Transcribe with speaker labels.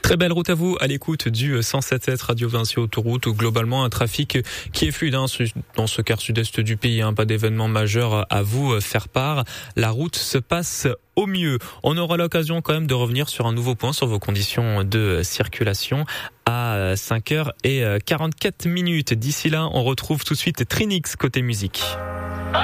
Speaker 1: Très belle route à vous, à l'écoute du 107.7 Radio Vinci Autoroute, où globalement un trafic qui est fluide dans ce quart sud-est du pays. Pas d'événements majeurs à vous faire part. La route se passe au mieux. On aura l'occasion quand même de revenir sur un nouveau point sur vos conditions de circulation à 5h44. D'ici là, on retrouve tout de suite Trinix côté musique.